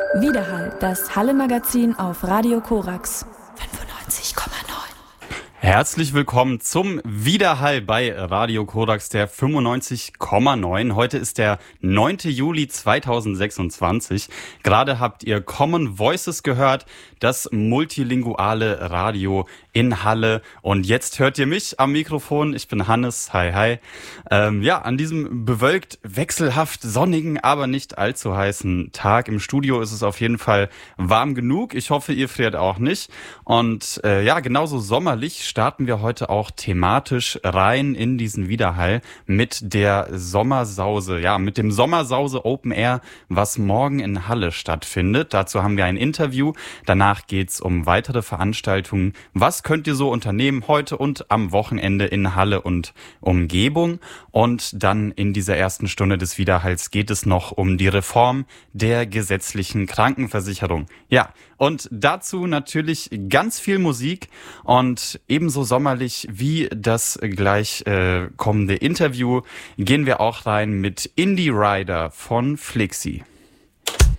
Widerhall, das Halle-Magazin auf Radio Korax 95,9. Herzlich willkommen zum Widerhall bei Radio Korax der 95,9. Heute ist der 9. Juli 2026. Gerade habt ihr Common Voices gehört, das multilinguale Radio in Halle. Und jetzt hört ihr mich am Mikrofon. Ich bin Hannes. Hi, hi. An diesem bewölkt, wechselhaft sonnigen, aber nicht allzu heißen Tag im Studio ist es auf jeden Fall warm genug. Ich hoffe, ihr friert auch nicht. Und genauso sommerlich starten wir heute auch thematisch rein in diesen Widerhall mit der Sommersause. Ja, mit dem Sommersause Open Air, was morgen in Halle stattfindet. Dazu haben wir ein Interview. Danach geht's um weitere Veranstaltungen. Was könnt ihr so unternehmen heute und am Wochenende in Halle und Umgebung? Und dann in dieser ersten Stunde des Widerhalls geht es noch um die Reform der gesetzlichen Krankenversicherung. Ja, und dazu natürlich ganz viel Musik und ebenso sommerlich wie das gleich kommende Interview gehen wir auch rein mit Indie Rider von Flixi.